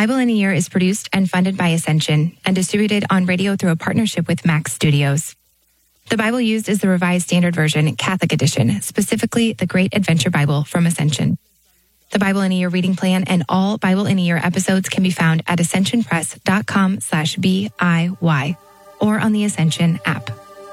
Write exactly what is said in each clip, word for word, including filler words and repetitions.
Bible in a Year is produced and funded by Ascension and distributed on radio through a partnership with Max Studios. The Bible used is the Revised Standard Version, Catholic Edition, specifically the Great Adventure Bible from Ascension. The Bible in a Year reading plan and all Bible in a Year episodes can be found at ascensionpress.com slash B-I-Y or on the Ascension app.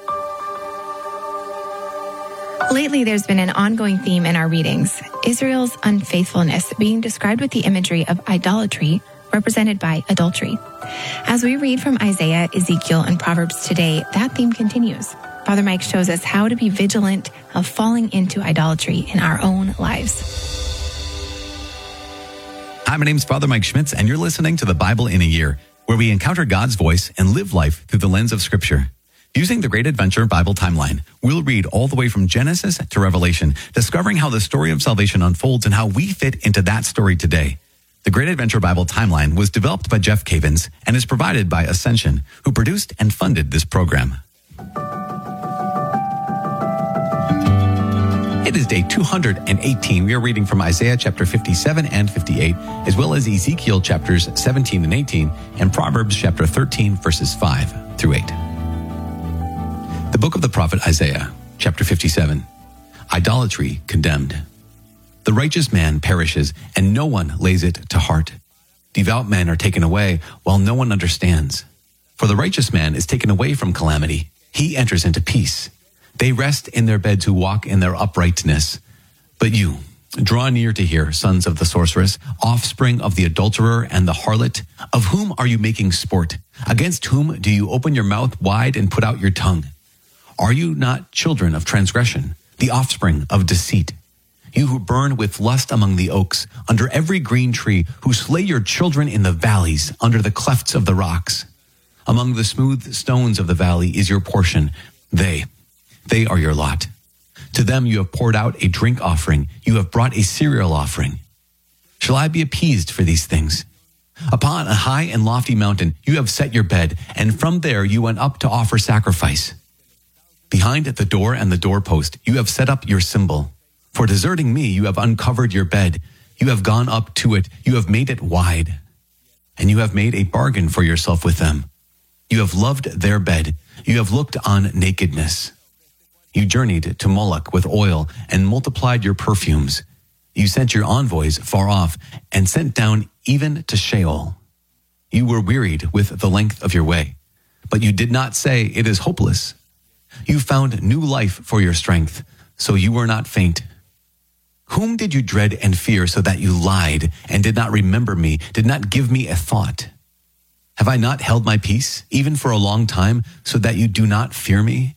Lately, there's been an ongoing theme in our readings, Israel's unfaithfulness being described with the imagery of idolatry represented by adultery. As we read from Isaiah, Ezekiel, and Proverbs today, that theme continues. Father Mike shows us how to be vigilant of falling into idolatry in our own lives. Hi, my name is Father Mike Schmitz, and you're listening to the Bible in a Year, where we encounter God's voice and live life through the lens of Scripture. Using the Great Adventure Bible timeline, we'll read all the way from Genesis to Revelation, discovering how the story of salvation unfolds and how we fit into that story today. The Great Adventure Bible timeline was developed by Jeff Cavins and is provided by Ascension, who produced and funded this program. It is day two hundred eighteen. We are reading from Isaiah chapter fifty-seven and fifty-eight, as well as Ezekiel chapters seventeen and eighteen, and Proverbs chapter thirteen, verses five through eight. The book of the prophet Isaiah, chapter fifty-seven. Idolatry condemned. The righteous man perishes, and no one lays it to heart. Devout men are taken away, while no one understands. For the righteous man is taken away from calamity. He enters into peace. They rest in their beds who walk in their uprightness. But you, draw near to hear, sons of the sorceress, offspring of the adulterer and the harlot. Of whom are you making sport? Against whom do you open your mouth wide and put out your tongue? Are you not children of transgression, the offspring of deceit? You who burn with lust among the oaks, under every green tree, who slay your children in the valleys, under the clefts of the rocks. Among the smooth stones of the valley is your portion. They, they are your lot. To them you have poured out a drink offering. You have brought a cereal offering. Shall I be appeased for these things? Upon a high and lofty mountain you have set your bed, and from there you went up to offer sacrifice. Behind the door and the doorpost, you have set up your symbol. For deserting me, you have uncovered your bed. You have gone up to it. You have made it wide. And you have made a bargain for yourself with them. You have loved their bed. You have looked on nakedness. You journeyed to Moloch with oil and multiplied your perfumes. You sent your envoys far off and sent down even to Sheol. You were wearied with the length of your way, but you did not say it is hopeless. You found new life for your strength, so you were not faint. Whom did you dread and fear so that you lied and did not remember me, did not give me a thought? Have I not held my peace, even for a long time, so that you do not fear me?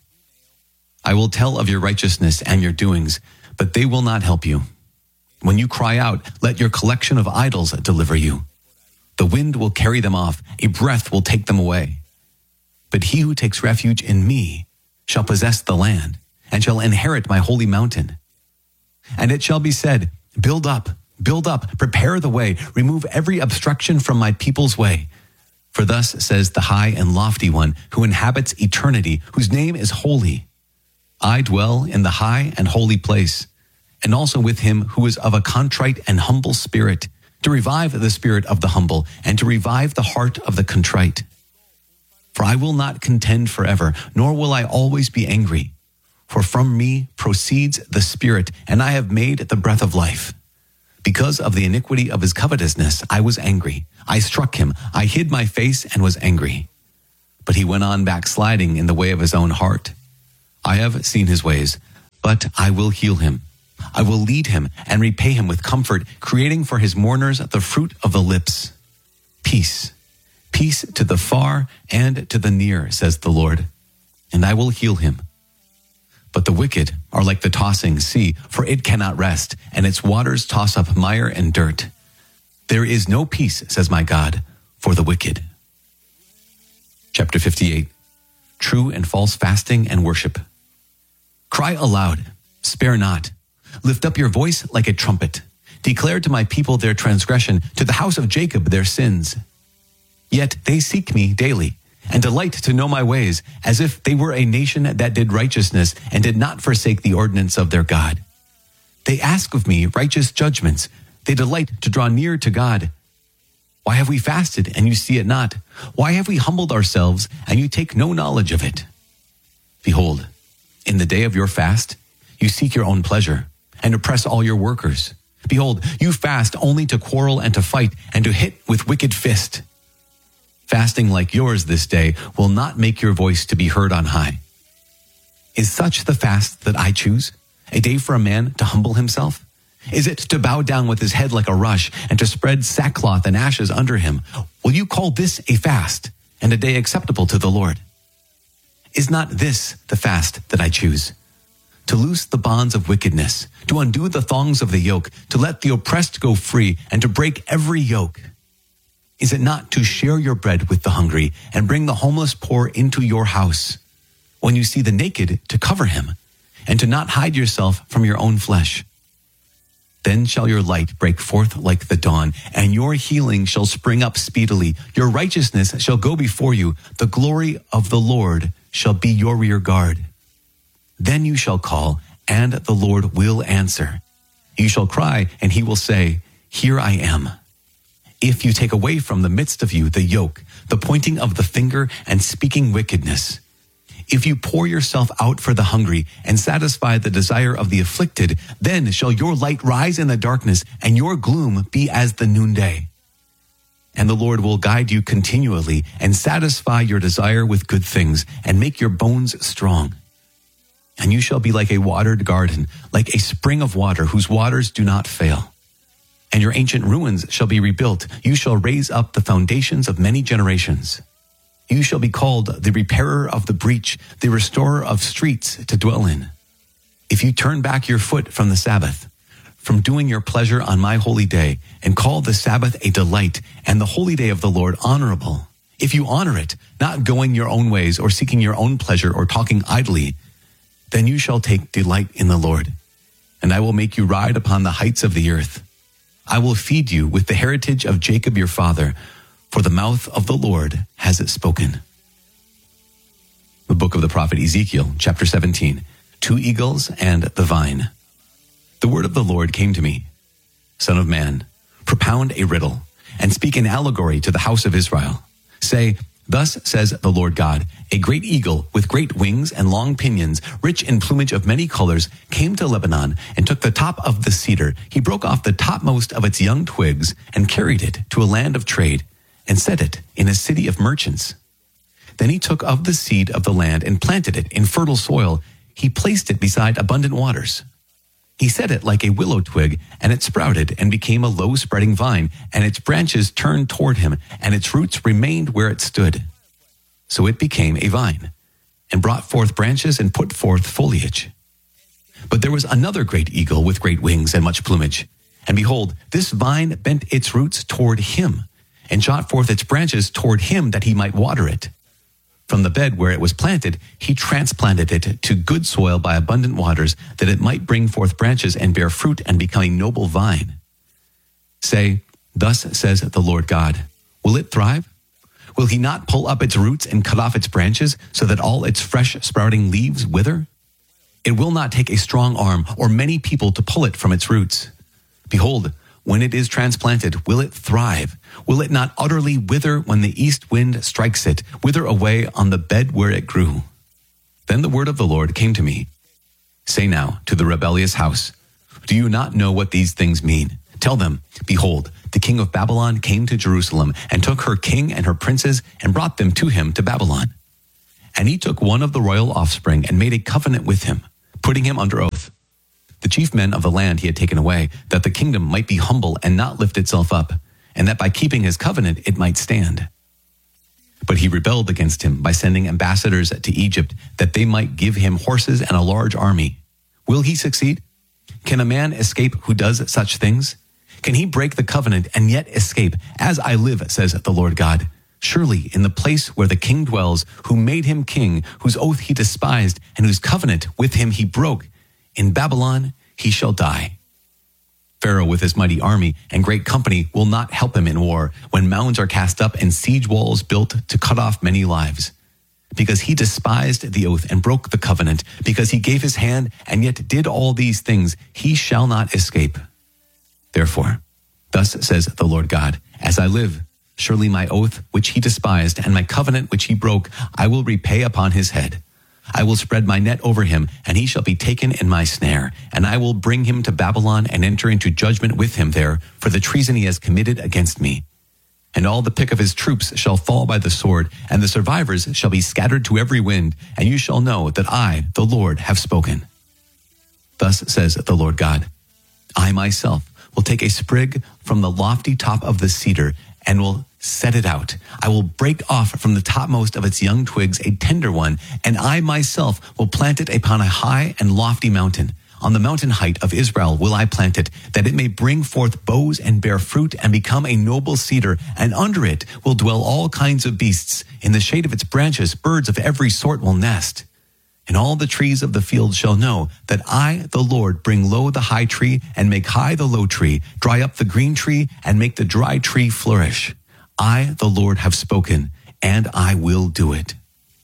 I will tell of your righteousness and your doings, but they will not help you. When you cry out, let your collection of idols deliver you. The wind will carry them off, a breath will take them away. But he who takes refuge in me shall possess the land, and shall inherit my holy mountain. And it shall be said, build up, build up, prepare the way, remove every obstruction from my people's way. For thus says the high and lofty one, who inhabits eternity, whose name is holy. I dwell in the high and holy place, and also with him who is of a contrite and humble spirit, to revive the spirit of the humble, and to revive the heart of the contrite. For I will not contend forever, nor will I always be angry. For from me proceeds the Spirit, and I have made the breath of life. Because of the iniquity of his covetousness, I was angry. I struck him. I hid my face and was angry. But he went on backsliding in the way of his own heart. I have seen his ways, but I will heal him. I will lead him and repay him with comfort, creating for his mourners the fruit of the lips. Peace. Peace to the far and to the near, says the Lord, and I will heal him. But the wicked are like the tossing sea, for it cannot rest, and its waters toss up mire and dirt. There is no peace, says my God, for the wicked. Chapter fifty-eight. True and false fasting and worship. Cry aloud, spare not. Lift up your voice like a trumpet. Declare to my people their transgression, to the house of Jacob their sins. Yet they seek me daily, and delight to know my ways, as if they were a nation that did righteousness and did not forsake the ordinance of their God. They ask of me righteous judgments. They delight to draw near to God. Why have we fasted, and you see it not? Why have we humbled ourselves, and you take no knowledge of it? Behold, in the day of your fast, you seek your own pleasure, and oppress all your workers. Behold, you fast only to quarrel and to fight, and to hit with wicked fist. Fasting like yours this day will not make your voice to be heard on high. Is such the fast that I choose, a day for a man to humble himself? Is it to bow down with his head like a rush, and to spread sackcloth and ashes under him? Will you call this a fast, and a day acceptable to the Lord? Is not this the fast that I choose? To loose the bonds of wickedness, to undo the thongs of the yoke, to let the oppressed go free, and to break every yoke? Is it not to share your bread with the hungry, and bring the homeless poor into your house? When you see the naked, to cover him, and to not hide yourself from your own flesh? Then shall your light break forth like the dawn, and your healing shall spring up speedily. Your righteousness shall go before you. The glory of the Lord shall be your rear guard. Then you shall call, and the Lord will answer. You shall cry, and he will say, Here I am. If you take away from the midst of you the yoke, the pointing of the finger, and speaking wickedness, if you pour yourself out for the hungry and satisfy the desire of the afflicted, then shall your light rise in the darkness, and your gloom be as the noonday. And the Lord will guide you continually and satisfy your desire with good things and make your bones strong. And you shall be like a watered garden, like a spring of water whose waters do not fail. And your ancient ruins shall be rebuilt. You shall raise up the foundations of many generations. You shall be called the repairer of the breach, the restorer of streets to dwell in. If you turn back your foot from the Sabbath, from doing your pleasure on my holy day, and call the Sabbath a delight, and the holy day of the Lord honorable, if you honor it, not going your own ways, or seeking your own pleasure, or talking idly, then you shall take delight in the Lord, and I will make you ride upon the heights of the earth. I will feed you with the heritage of Jacob your father, for the mouth of the Lord has it spoken. The book of the prophet Ezekiel, chapter seventeen, two eagles and the vine. The word of the Lord came to me. Son of man, propound a riddle, and speak an allegory to the house of Israel. Say, Thus says the Lord God, a great eagle with great wings and long pinions, rich in plumage of many colors, came to Lebanon and took the top of the cedar. He broke off the topmost of its young twigs and carried it to a land of trade, and set it in a city of merchants. Then he took of the seed of the land and planted it in fertile soil. He placed it beside abundant waters. He set it like a willow twig, and it sprouted and became a low-spreading vine, and its branches turned toward him, and its roots remained where it stood. So it became a vine, and brought forth branches and put forth foliage. But there was another great eagle with great wings and much plumage. And behold, this vine bent its roots toward him, and shot forth its branches toward him that he might water it. From the bed where it was planted, he transplanted it to good soil by abundant waters, that it might bring forth branches and bear fruit and become a noble vine. Say, Thus says the Lord God, Will it thrive? Will he not pull up its roots and cut off its branches, so that all its fresh sprouting leaves wither? It will not take a strong arm or many people to pull it from its roots. Behold, when it is transplanted, will it thrive? Will it not utterly wither when the east wind strikes it, wither away on the bed where it grew? Then the word of the Lord came to me. Say now to the rebellious house, Do you not know what these things mean? Tell them, Behold, the king of Babylon came to Jerusalem and took her king and her princes and brought them to him to Babylon. And he took one of the royal offspring and made a covenant with him, putting him under oath. The chief men of the land he had taken away, that the kingdom might be humble and not lift itself up, and that by keeping his covenant it might stand. But he rebelled against him by sending ambassadors to Egypt, that they might give him horses and a large army. Will he succeed? Can a man escape who does such things? Can he break the covenant and yet escape? As I live, says the Lord God, surely in the place where the king dwells, who made him king, whose oath he despised, and whose covenant with him he broke, in Babylon he shall die. Pharaoh with his mighty army and great company will not help him in war, when mounds are cast up and siege walls built to cut off many lives. Because he despised the oath and broke the covenant, because he gave his hand and yet did all these things, he shall not escape. Therefore, thus says the Lord God, as I live, Surely my oath, which he despised, and my covenant, which he broke, I will repay upon his head. I will spread my net over him, and he shall be taken in my snare. And I will bring him to Babylon and enter into judgment with him there for the treason he has committed against me. And all the pick of his troops shall fall by the sword, and the survivors shall be scattered to every wind, and you shall know that I, the Lord, have spoken. Thus says the Lord God, I myself will take a sprig from the lofty top of the cedar, and will set it out. I will break off from the topmost of its young twigs a tender one, and I myself will plant it upon a high and lofty mountain. On the mountain height of Israel will I plant it, that it may bring forth boughs and bear fruit and become a noble cedar, and under it will dwell all kinds of beasts. In the shade of its branches, birds of every sort will nest. And all the trees of the field shall know that I, the Lord, bring low the high tree and make high the low tree, dry up the green tree and make the dry tree flourish. I, the Lord, have spoken, and I will do it.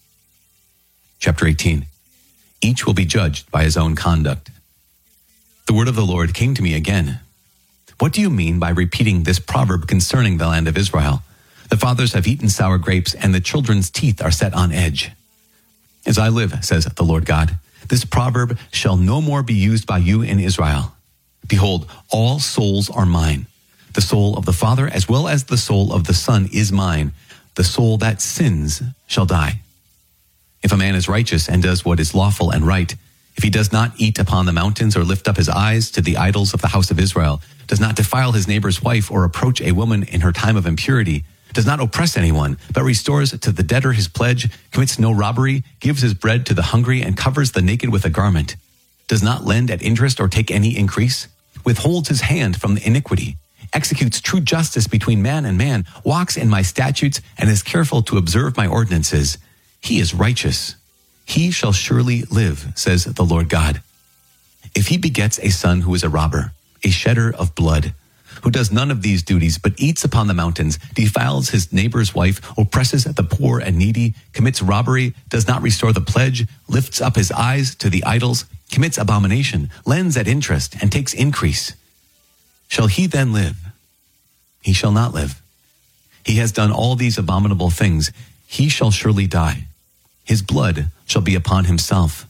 Chapter eighteen. Each will be judged by his own conduct. The word of the Lord came to me again. What do you mean by repeating this proverb concerning the land of Israel? The fathers have eaten sour grapes, and the children's teeth are set on edge. As I live, says the Lord God, this proverb shall no more be used by you in Israel. Behold, all souls are mine. The soul of the Father as well as the soul of the Son is mine. The soul that sins shall die. If a man is righteous and does what is lawful and right, if he does not eat upon the mountains or lift up his eyes to the idols of the house of Israel, does not defile his neighbor's wife or approach a woman in her time of impurity, does not oppress anyone, but restores to the debtor his pledge, commits no robbery, gives his bread to the hungry, and covers the naked with a garment, does not lend at interest or take any increase, withholds his hand from the iniquity, executes true justice between man and man, walks in my statutes, and is careful to observe my ordinances, he is righteous. He shall surely live, says the Lord God. If he begets a son who is a robber, a shedder of blood, who does none of these duties, but eats upon the mountains, defiles his neighbor's wife, oppresses the poor and needy, commits robbery, does not restore the pledge, lifts up his eyes to the idols, commits abomination, lends at interest, and takes increase. Shall he then live? He shall not live. He has done all these abominable things. He shall surely die. His blood shall be upon himself.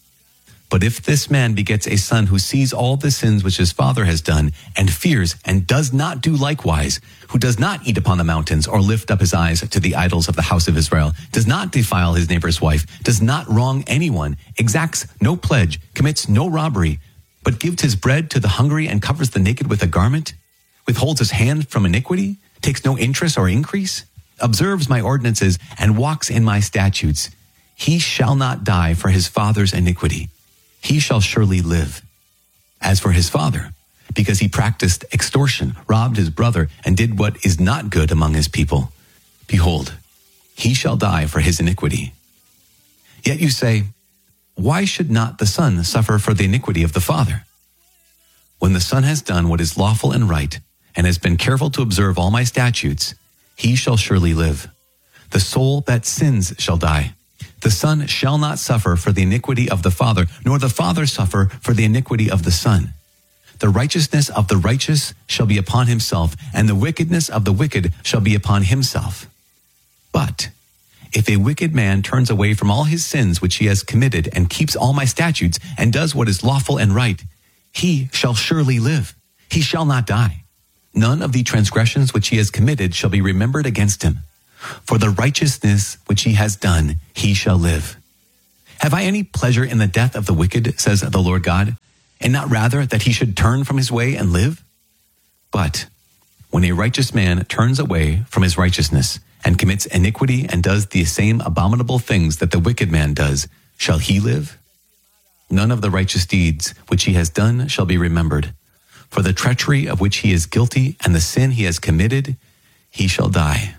But if this man begets a son who sees all the sins which his father has done, and fears and does not do likewise, who does not eat upon the mountains or lift up his eyes to the idols of the house of Israel, does not defile his neighbor's wife, does not wrong anyone, exacts no pledge, commits no robbery, but gives his bread to the hungry and covers the naked with a garment, withholds his hand from iniquity, takes no interest or increase, observes my ordinances and walks in my statutes, he shall not die for his father's iniquity. He shall surely live. As for his father, because he practiced extortion, robbed his brother, and did what is not good among his people, behold, he shall die for his iniquity. Yet you say, why should not the son suffer for the iniquity of the father? When the son has done what is lawful and right, and has been careful to observe all my statutes, he shall surely live. The soul that sins shall die. The son shall not suffer for the iniquity of the father, nor the father suffer for the iniquity of the son. The righteousness of the righteous shall be upon himself, and the wickedness of the wicked shall be upon himself. But if a wicked man turns away from all his sins which he has committed, and keeps all my statutes, and does what is lawful and right, he shall surely live. He shall not die. None of the transgressions which he has committed shall be remembered against him. For the righteousness which he has done, he shall live. Have I any pleasure in the death of the wicked, says the Lord God, and not rather that he should turn from his way and live? But when a righteous man turns away from his righteousness and commits iniquity and does the same abominable things that the wicked man does, shall he live? None of the righteous deeds which he has done shall be remembered. For the treachery of which he is guilty and the sin he has committed, he shall die.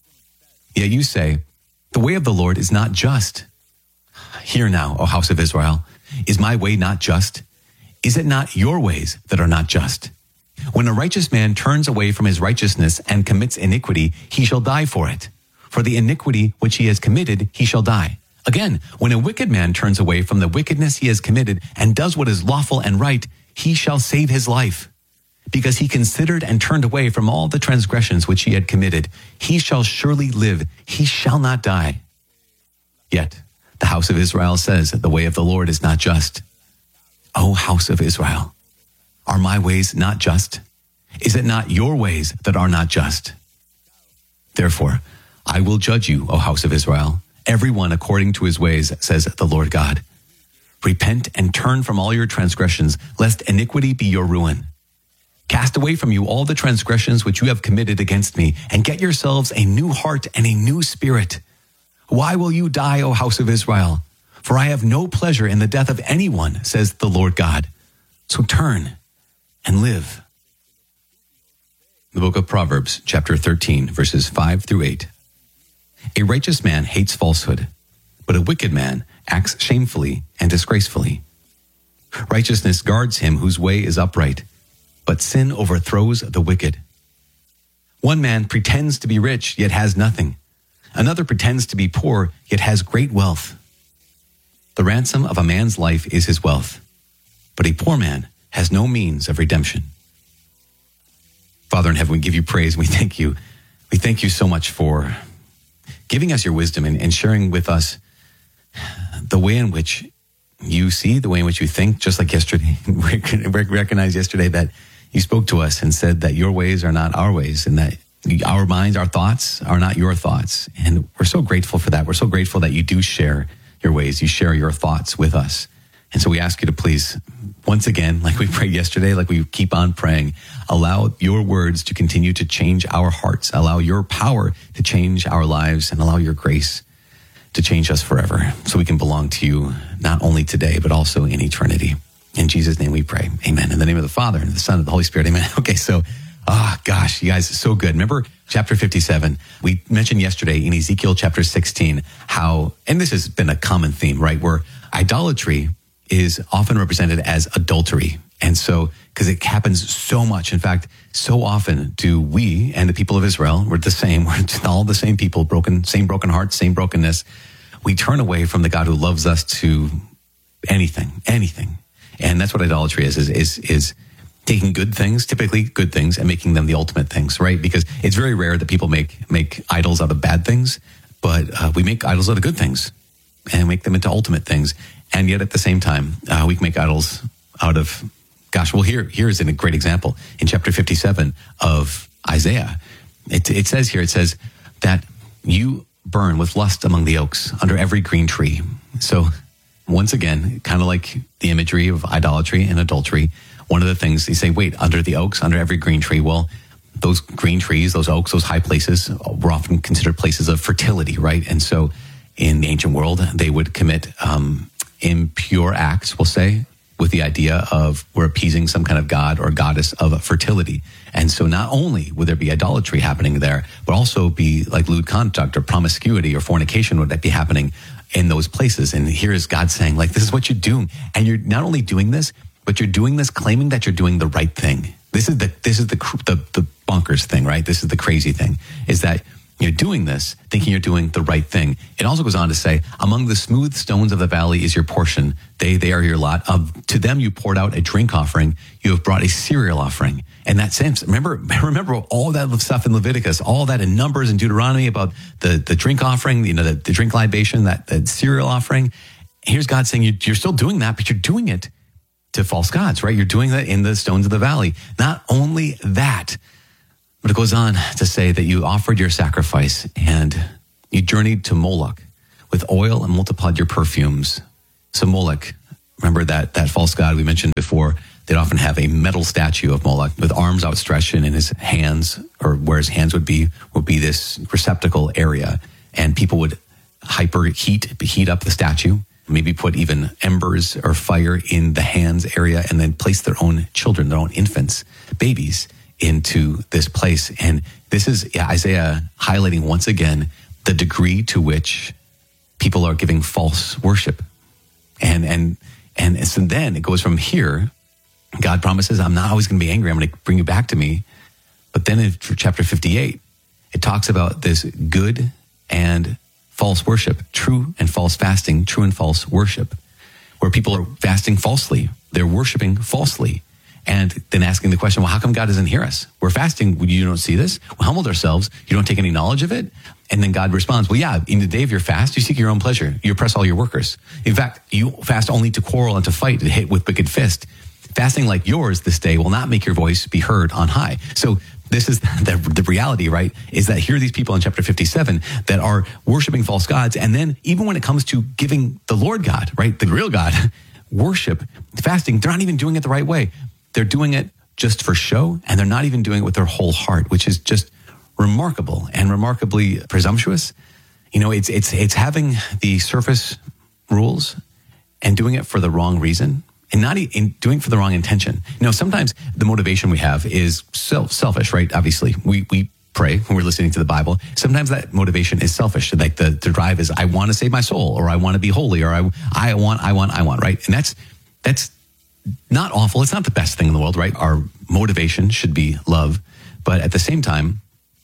Yet you say, the way of the Lord is not just. Hear now, O house of Israel, is my way not just? Is it not your ways that are not just? When a righteous man turns away from his righteousness and commits iniquity, he shall die for it. For the iniquity which he has committed, he shall die. Again, when a wicked man turns away from the wickedness he has committed and does what is lawful and right, he shall save his life. because he considered and turned away from all the transgressions which he had committed. He shall surely live. He shall not die. Yet the house of Israel says that the way of the Lord is not just. O house of Israel, are my ways not just? Is it not your ways that are not just? Therefore, I will judge you, O house of Israel, everyone according to his ways, says the Lord God. Repent and turn from all your transgressions, lest iniquity be your ruin. Cast away from you all the transgressions which you have committed against me, and get yourselves a new heart and a new spirit. Why will you die, O house of Israel? For I have no pleasure in the death of anyone, says the Lord God. So turn and live. The book of Proverbs, chapter thirteen, verses five through eight. A righteous man hates falsehood, but a wicked man acts shamefully and disgracefully. Righteousness guards him whose way is upright, but sin overthrows the wicked. One man pretends to be rich, yet has nothing. Another pretends to be poor, yet has great wealth. The ransom of a man's life is his wealth, but a poor man has no means of redemption. Father in heaven, we give you praise. We thank you. We thank you so much for giving us your wisdom and, and sharing with us the way in which you see, the way in which you think, just like yesterday. We recognized yesterday that you spoke to us and said that your ways are not our ways, and that our minds, our thoughts are not your thoughts. And we're so grateful for that. We're so grateful that you do share your ways. You share your thoughts with us. And so we ask you to please, once again, like we prayed yesterday, like we keep on praying, allow your words to continue to change our hearts, allow your power to change our lives, and allow your grace to change us forever, so we can belong to you not only today, but also in eternity. In Jesus' name we pray. Amen. In the name of the Father, and the Son, and the Holy Spirit. Amen. Okay, so, ah, oh, gosh, you guys, so good. Remember chapter fifty-seven? We mentioned yesterday in Ezekiel chapter sixteen how, and this has been a common theme, right, where idolatry is often represented as adultery. And so, because it happens so much, in fact, so often do we and the people of Israel, we're the same, we're all the same people, broken, same broken hearts, same brokenness. We turn away from the God who loves us to anything, anything. And that's what idolatry is, is, is, is taking good things, typically good things, and making them the ultimate things, right? Because it's very rare that people make, make idols out of bad things, but uh, we make idols out of good things and make them into ultimate things. And yet at the same time, uh, we can make idols out of, gosh, well, here, here's a great example in chapter fifty-seven of Isaiah. It, it says here, it says that you burn with lust among the oaks under every green tree. So once again, kind of like the imagery of idolatry and adultery, one of the things they say, wait, under the oaks, under every green tree. Well, those green trees, those oaks, those high places were often considered places of fertility, right? And so in the ancient world, they would commit um, impure acts, we'll say, with the idea of we're appeasing some kind of god or goddess of fertility. And so not only would there be idolatry happening there, but also be like lewd conduct or promiscuity or fornication would that be happening in those places. And here is God saying, like, this is what you're doing. And you're not only doing this, but you're doing this claiming that you're doing the right thing. This is the, this is the, the, the bonkers thing, right? This is the crazy thing, is that you're doing this thinking you're doing the right thing. It also goes on to say, among the smooth stones of the valley is your portion. They, they are your lot. Um, to them you poured out a drink offering. You have brought a cereal offering. In that sense, remember, remember all that stuff in Leviticus, all that in Numbers and Deuteronomy about the, the drink offering, you know, the, the drink libation, that, that cereal offering. Here's God saying, you, you're still doing that, but you're doing it to false gods, right? You're doing that in the stones of the valley. Not only that, but it goes on to say that you offered your sacrifice and you journeyed to Moloch with oil and multiplied your perfumes. So Moloch, remember that, that false god we mentioned before, they'd often have a metal statue of Moloch with arms outstretched, and in his hands, or where his hands would be, would be this receptacle area. And people would hyper heat, heat up the statue, maybe put even embers or fire in the hands area, and then place their own children, their own infants, babies, into this place. And this is Isaiah highlighting once again the degree to which people are giving false worship. And and and so then it goes from here. God promises, I'm not always going to be angry. I'm going to bring you back to me. But then in chapter fifty-eight, it talks about this good and false worship, true and false fasting, true and false worship, where people are fasting falsely. They're worshiping falsely. And then asking the question, well, how come God doesn't hear us? We're fasting. You don't see this? We humbled ourselves. You don't take any knowledge of it? And then God responds, well, yeah, in the day of your fast, you seek your own pleasure. You oppress all your workers. In fact, you fast only to quarrel and to fight and hit with wicked fist. Fasting like yours this day will not make your voice be heard on high. So this is the, the reality, right? Is that here are these people in chapter fifty-seven that are worshiping false gods. And then even when it comes to giving the Lord God, right, the real God, worship, fasting, they're not even doing it the right way. They're doing it just for show, and they're not even doing it with their whole heart, which is just remarkable and remarkably presumptuous. You know, it's it's it's having the surface rules and doing it for the wrong reason, and not in doing it for the wrong intention. You know, sometimes the motivation we have is self selfish, right? Obviously, we we pray when we're listening to the Bible. Sometimes that motivation is selfish. Like the, the drive is, I want to save my soul, or I want to be holy, or I I want I want I want, right? And that's that's not awful. It's not the best thing in the world, right? Our motivation should be love, but at the same time,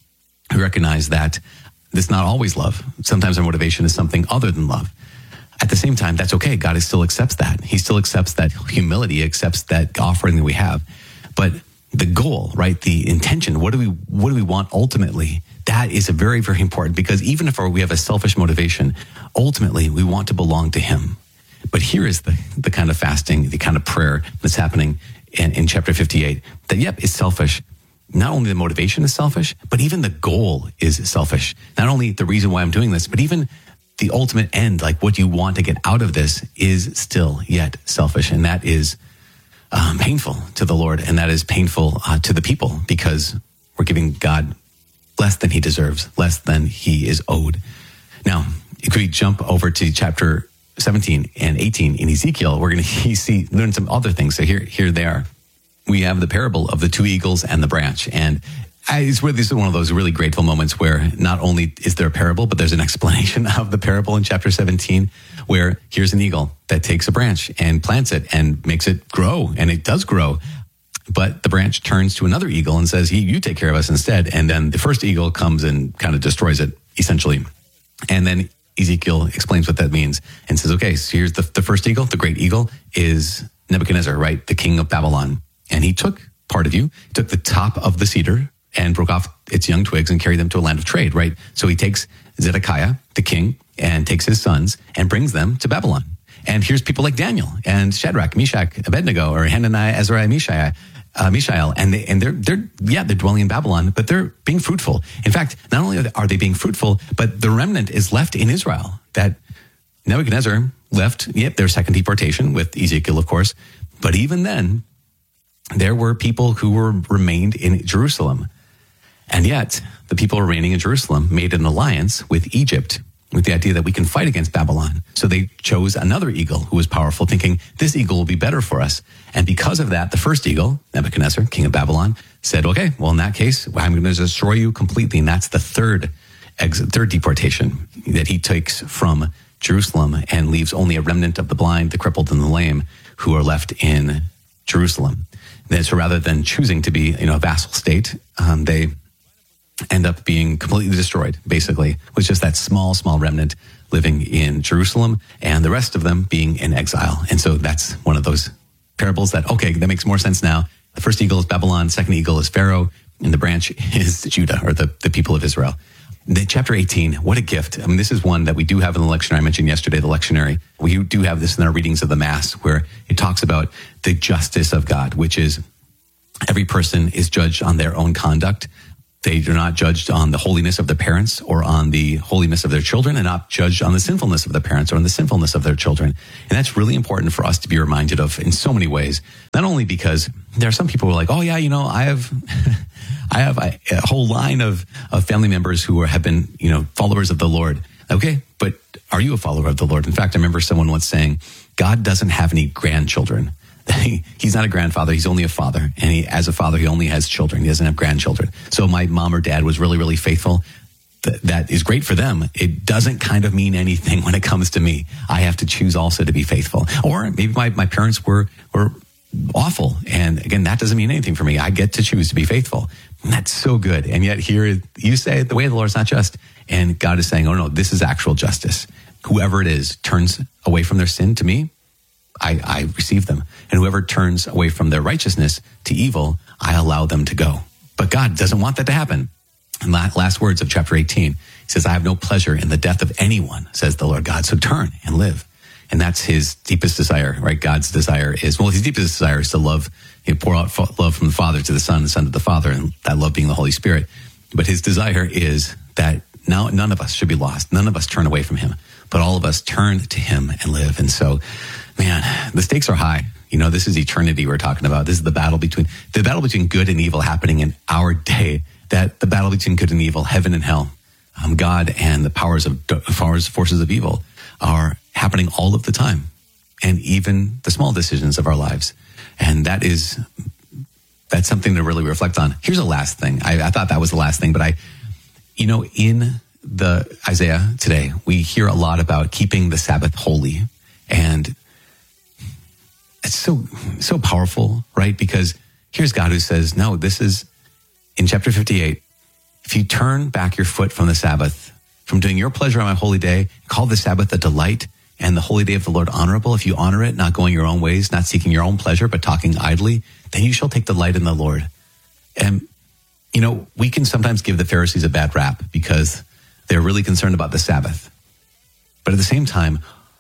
we recognize that it's not always love. Sometimes our motivation is something other than love. At the same time, that's okay. God still accepts that. He still accepts that humility, accepts that offering that we have. But the goal, right? The intention, what do we, what do we want ultimately? That is a very, very important, because even if we have a selfish motivation, ultimately we want to belong to Him. But here is the, the kind of fasting, the kind of prayer that's happening in, in chapter fifty-eight that, yep, is selfish. Not only the motivation is selfish, but even the goal is selfish. Not only the reason why I'm doing this, but even the ultimate end, like what you want to get out of this, is still yet selfish. And that is um, painful to the Lord. And that is painful uh, to the people, because we're giving God less than He deserves, less than He is owed. Now, if we jump over to chapter seventeen and eighteen in Ezekiel, we're going to see learn some other things. So here, here they are. We have the parable of the two eagles and the branch. And I, it's really, this is one of those really grateful moments where not only is there a parable, but there's an explanation of the parable in chapter seventeen, where here's an eagle that takes a branch and plants it and makes it grow. And it does grow. But the branch turns to another eagle and says, you take care of us instead. And then the first eagle comes and kind of destroys it, essentially. And then Ezekiel explains what that means and says, okay, so here's the, the first eagle. The great eagle is Nebuchadnezzar, right? The king of Babylon. And he took part of you, took the top of the cedar and broke off its young twigs and carried them to a land of trade, right? So he takes Zedekiah, the king, and takes his sons and brings them to Babylon. And here's people like Daniel and Shadrach, Meshach, Abednego, or Hananiah, Azariah, Mishael, uh, Mishael, and they, and they're they're yeah they're dwelling in Babylon, but they're being fruitful. In fact, not only are they being fruitful, but the remnant is left in Israel. That Nebuchadnezzar left, yep, their second deportation with Ezekiel, of course, but even then, there were people who were remained in Jerusalem. And yet, the people remaining in Jerusalem made an alliance with Egypt with the idea that we can fight against Babylon. So they chose another eagle who was powerful, thinking this eagle will be better for us. And because of that, the first eagle, Nebuchadnezzar, king of Babylon, said, okay, well, in that case, I'm going to destroy you completely. And that's the third exit, third deportation that he takes from Jerusalem and leaves only a remnant of the blind, the crippled, and the lame who are left in Jerusalem. And so rather than choosing to be, you know, a vassal state, um, they end up being completely destroyed, basically, with just that small, small remnant living in Jerusalem and the rest of them being in exile. And so that's one of those parables that, okay, that makes more sense now. The first eagle is Babylon, second eagle is Pharaoh, and the branch is Judah, or the, the people of Israel. The chapter eighteen, what a gift. I mean, this is one that we do have in the lectionary. I mentioned yesterday, the lectionary. We do have this in our readings of the Mass, where it talks about the justice of God, which is every person is judged on their own conduct. They are not judged on the holiness of their parents or on the holiness of their children, and not judged on the sinfulness of their parents or on the sinfulness of their children. And that's really important for us to be reminded of in so many ways. Not only because there are some people who are like, oh yeah, you know, I have, I have a, a whole line of, of family members who are, have been, you know, followers of the Lord. Okay, but are you a follower of the Lord? In fact, I remember someone once saying, God doesn't have any grandchildren. He's not a grandfather. He's only a father. And he, as a father, he only has children. He doesn't have grandchildren. So my mom or dad was really, really faithful. Th- that is great for them. It doesn't kind of mean anything when it comes to me. I have to choose also to be faithful. Or maybe my, my parents were, were awful. And again, that doesn't mean anything for me. I get to choose to be faithful. And that's so good. And yet here you say the way of the Lord is not just. And God is saying, oh no, this is actual justice. Whoever it is turns away from their sin to me, I, I receive them. And whoever turns away from their righteousness to evil, I allow them to go. But God doesn't want that to happen. And last words of chapter eighteen, he says, I have no pleasure in the death of anyone, says the Lord God. So turn and live. And that's his deepest desire, right? God's desire is, well, his deepest desire is to love, you know, pour out love from the Father to the Son, the Son to the Father, and that love being the Holy Spirit. But his desire is that now none of us should be lost. None of us turn away from him, but all of us turn to him and live. And so, man, the stakes are high. You know, this is eternity we're talking about. This is the battle between, the battle between good and evil happening in our day, that the battle between good and evil, heaven and hell, um, God and the powers of, powers, forces of evil are happening all of the time, and even the small decisions of our lives. And that is, that's something to really reflect on. Here's a last thing. I, I thought that was the last thing, but I, you know, in the Isaiah today, we hear a lot about keeping the Sabbath holy. And it's so, so powerful, right? Because here's God who says, no, this is in chapter fifty-eight. If you turn back your foot from the Sabbath, from doing your pleasure on my holy day, call the Sabbath a delight and the holy day of the Lord honorable. If you honor it, not going your own ways, not seeking your own pleasure, but talking idly, then you shall take delight in the Lord. And, you know, we can sometimes give the Pharisees a bad rap because they're really concerned about the Sabbath. But at the same time,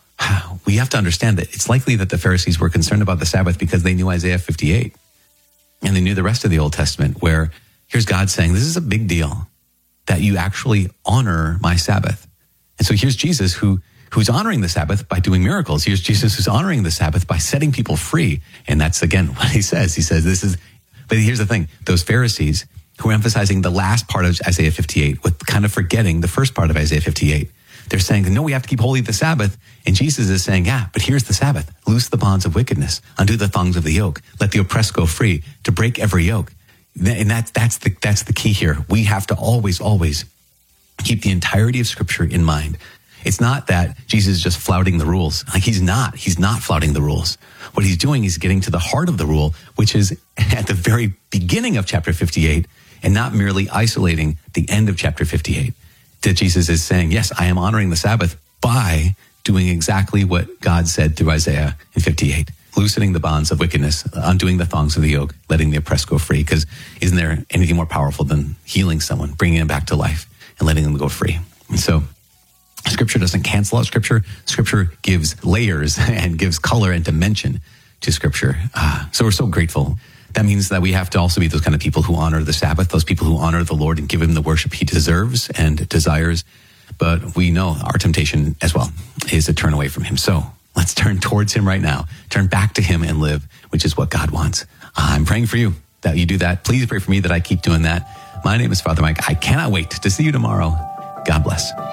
we have to understand that it's likely that the Pharisees were concerned about the Sabbath because they knew Isaiah fifty-eight. And they knew the rest of the Old Testament, where here's God saying, this is a big deal that you actually honor my Sabbath. And so here's Jesus who who's honoring the Sabbath by doing miracles. Here's Jesus who's honoring the Sabbath by setting people free. And that's, again, what he says. He says this is, but here's the thing. Those Pharisees who are emphasizing the last part of Isaiah fifty-eight with kind of forgetting the first part of Isaiah fifty-eight. They're saying, no, we have to keep holy the Sabbath. And Jesus is saying, yeah, but here's the Sabbath. Loose the bonds of wickedness. Undo the thongs of the yoke. Let the oppressed go free. To break every yoke. And that's, that's the, that's the key here. We have to always, always keep the entirety of Scripture in mind. It's not that Jesus is just flouting the rules. Like he's not. He's not flouting the rules. What he's doing is getting to the heart of the rule, which is at the very beginning of chapter fifty-eight, and not merely isolating the end of chapter fifty-eight. That Jesus is saying, yes, I am honoring the Sabbath by doing exactly what God said through Isaiah in fifty-eight. Loosening the bonds of wickedness, undoing the thongs of the yoke, letting the oppressed go free. Because isn't there anything more powerful than healing someone, bringing them back to life, and letting them go free? And so Scripture doesn't cancel out Scripture. Scripture gives layers and gives color and dimension to Scripture. Uh, so we're so grateful. That means that we have to also be those kind of people who honor the Sabbath, those people who honor the Lord and give him the worship he deserves and desires. But we know our temptation as well is to turn away from him. So let's turn towards him right now. Turn back to him and live, which is what God wants. I'm praying for you that you do that. Please pray for me that I keep doing that. My name is Father Mike. I cannot wait to see you tomorrow. God bless.